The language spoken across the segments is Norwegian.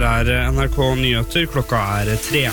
Her NRK Nyheter, klokka 3.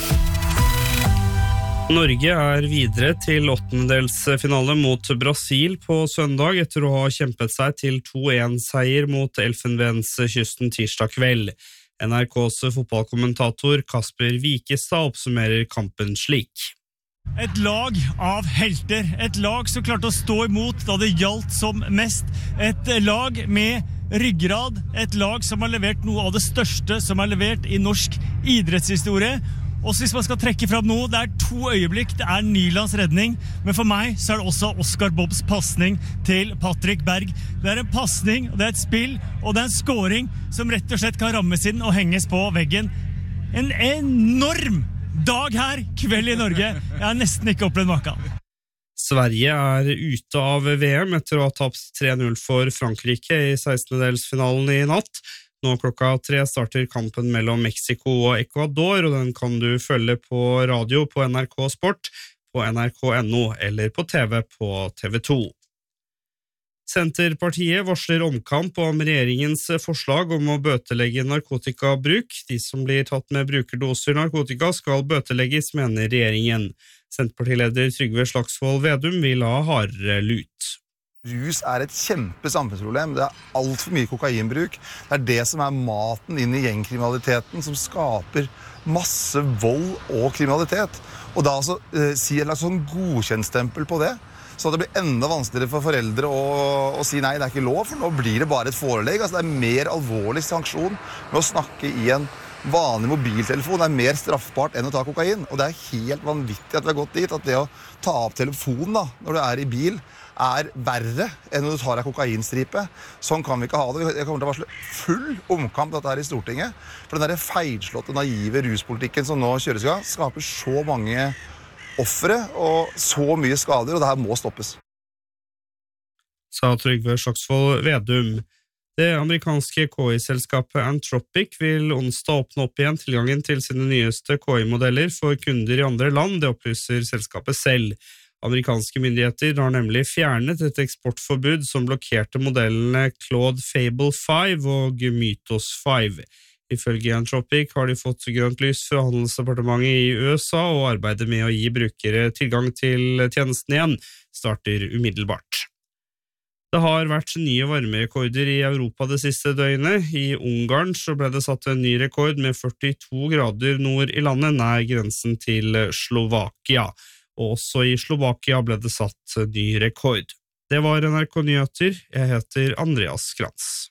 Norge videre til åttendedelsfinale mot Brasil på søndag etter å ha kjempet seg til 2-1-seier mot Elfenbenskysten tirsdag kveld. NRKs fotballkommentator Kasper Wikestad oppsummerer kampen slik. Et lag av helter, et lag som klarte å stå imot da det gjaldt som mest, et lag med ryggrad, et lag som har levert noe av det største som er levert i norsk idrettshistorie. Og hvis man skal trekke frem noe, det 2 øyeblikk, det Nylands redning, men for meg så det også Oscar Bobbs passning til Patrick Berg. Det en passning, og det et spill, og det en scoring som rett og slett kan rammes inn og henges på veggen. En enorm dag her, kveld i Norge. Jeg har nesten ikke opplevd maken. Sverige ute av VM etter å ha tapt 3-0 for Frankrike i 16-delsfinalen i natt. Nå klokka 3 starter kampen mellom Mexico og Ecuador, og den kan du følge på radio på NRK Sport, på NRK.no eller på TV på TV2. Senterpartiet varsler omkamp om regjeringens forslag om å bøtelegge narkotikabruk. De som blir tatt med brukerdoser narkotika skal bøtelegges, mener regjeringen. Senterpartileder Trygve Slagsvold Vedum vil ha hardere lut. Rus et kjempesamfunnsproblem. Det alt for mye kokainbruk. Det det som maten inn i gjengkriminaliteten, som skaper masse vold og kriminalitet. Og da si et slags sånn godkjentstempel på det, så det blir enda vanskeligere for foreldre å si nei, det ikke lov, for nå blir det bare et forelegg. Altså, det mer alvorlig sanksjon med å snakke i en vanlig mobiltelefon. Det mer straffbart enn å ta kokain. Og det helt vanvittig at vi har gått dit, at det å ta opp telefonen da, når du i bil, verre enn når du tar en kokainstripe. Sånn kan vi ikke ha det. Jeg kommer til å varsle full omkamp dette her i Stortinget. For den der feilslåtte, naive ruspolitikken som nå kjøres i gang, skaper så mange offere og så mye skader, og det her må stoppes. Sa Trygve Slagsvold Vedum. Det amerikanske KI-selskapet Anthropic vil onsdag åpne opp igjen tilgangen til sine nyeste KI-modeller for kunder i andre land, det opplyser selskapet selv. Amerikanske myndigheter har nemlig fjernet et eksportforbud som blokkerte modellene Claude Fable 5 og Mythos 5. Ifølge Anthropic har de fått grønt lys fra handelsdepartementet i USA, og arbeidet med å gi brukere tilgang til tjenesten igjen starter umiddelbart. Det har vært nye varmerekorder i Europa det siste døgnet. I Ungarn så ble det satt en ny rekord med 42 grader nord i landet, nær grensen til Slovakia. Og også i Slovakia ble det satt ny rekord. Det var NRK Nyheter. Jeg heter Andreas Krantz.